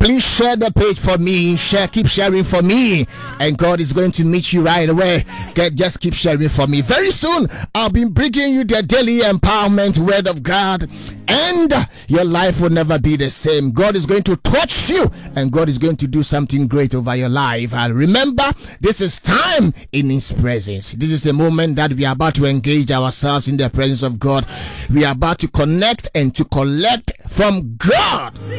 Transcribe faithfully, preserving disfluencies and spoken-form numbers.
Please share the page for me. Share, keep sharing for me, and God is going to meet you right away. Get, just keep sharing for me. Very soon, I'll be bringing you the daily empowerment word of God, and your life will never be the same. God is going to touch you, and God is going to do something great over your life. And remember, this is time in His presence. This is a moment that we are about to engage ourselves in the presence of God. We are about to connect and to collect from God.